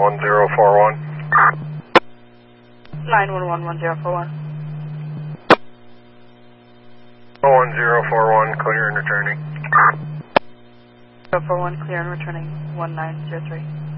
9111041. 9111041. 1041, clear and returning. 041, clear and returning 1903.